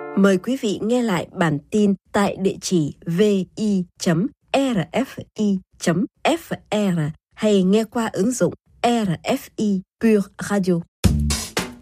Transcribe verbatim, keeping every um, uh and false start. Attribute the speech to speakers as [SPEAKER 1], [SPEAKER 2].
[SPEAKER 1] Mời quý vị nghe lại bản tin tại địa chỉ vi chấm rờ ép i chấm ép rờ hay nghe qua ứng dụng rờ ép i Pure Radio.